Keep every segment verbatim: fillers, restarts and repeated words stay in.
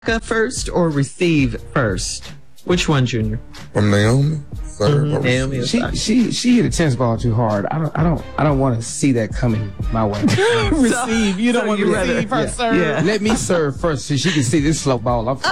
first or receive first? Which one, Junior? From Naomi. Serve Mhm, or Naomi receive? is- She she she hit a tennis ball too hard. I don't I don't I don't want to see that coming my way. Receive. You don't so want to you rather- receive her yeah. serve. Yeah. Let me serve first so she can see this slow ball. I'm,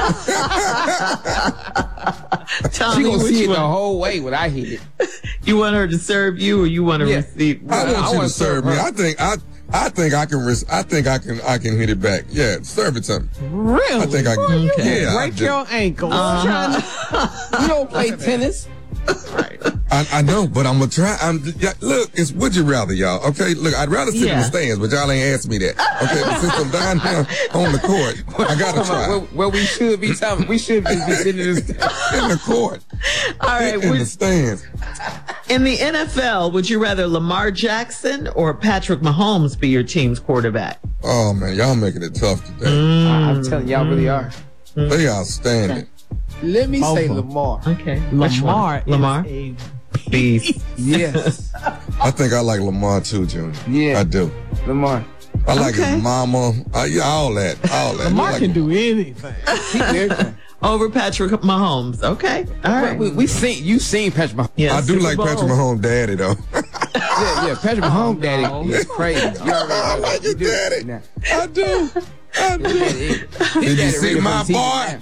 Tell she me gonna which see it the one. whole way when I hit it. You want her to serve you, or you want to Yeah. receive? I want I you wanna to serve serve me. her. I think I I think I can ris- I think I can I can hit it back. Yeah, serve it to me. Really? I think I can. You Okay. Yeah, I break do. your ankles. Uh-huh. You don't play tennis. I, I know, but I'm gonna try. I'm yeah, look. It's would you rather, y'all? Okay, look. I'd rather sit in Yeah. the stands, but y'all ain't asked me that. Okay, but since I'm down here on the court, I gotta try Where, where we should be talking, we should be sitting in this. in the court, All right. in the would- stands. In the N F L, would you rather Lamar Jackson or Patrick Mahomes be your team's quarterback? Oh man, y'all making it tough today. I'm telling y'all, really are. They outstanding. Let me say Both of 'em. Lamar. Okay. Which Lamar. one? Lamar. Is a Beast. Yes, I think I like Lamar too, Junior. Yeah. I do. Lamar. I like Okay. his mama. Uh, yeah, all that, all that. Lamar I like can do anything. He did everything. Over Patrick Mahomes. Okay. All right. We, we seen you seen Patrick Mahomes. Yeah, I do Super like Bowl. Patrick Mahomes' daddy though. Yeah, yeah. Patrick Mahomes, daddy, no. is crazy. You already know I that. like You his do. daddy. Now, I do. I do. Did Did you see my boy?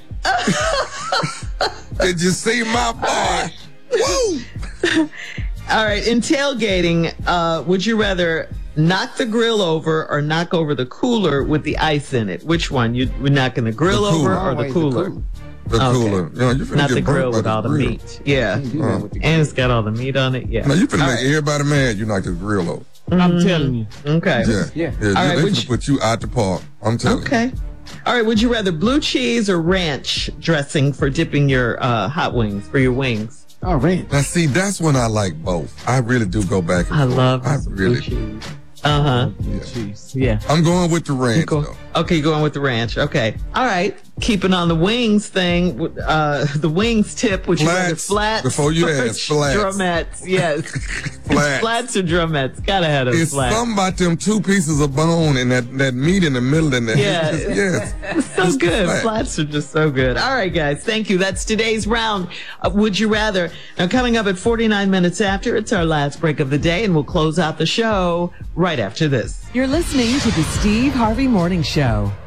Did you see my boy? Woo! All right. In tailgating, uh, would you rather knock the grill over or knock over the cooler with the ice in it? Which one? You would knocking the grill The over cooler. or the Always the cooler? cooler. The Okay. cooler. You know, you finna Not get the burnt grill by with the all the grill. meat. Yeah. Do that with the And it's got all the meat on it. Yeah. Now you finna All make right. everybody mad. You knock the grill over. I'm telling you. Okay. Yeah, Yeah. yeah. All right, they would finna you- put you out the park. I'm telling you. Okay. All right. Would you rather blue cheese or ranch dressing for dipping your uh, hot wings, for your wings? Oh, ranch. Now see, that's when I like both. I really do go back and I forth. love I blue really. cheese. Uh huh. Jeez. Yeah. I'm going with the ranch Go- though. Okay, going with the ranch. Okay. All right. Keeping on the wings thing, uh, the wings tip, would you rather Flats. flats? Before you or ask, flats. Drumettes, yes. Flats. Flats or drumettes? Gotta have those It's flats. something about them two pieces of bone and that, that meat in the middle and that. Yeah. it's just- yes. So Just the good. flat. Flats are just so good. All right, guys. Thank you. That's today's round. Uh, would you rather? Now, coming up at forty-nine minutes after, it's our last break of the day, and we'll close out the show right after this. You're listening to the Steve Harvey Morning Show.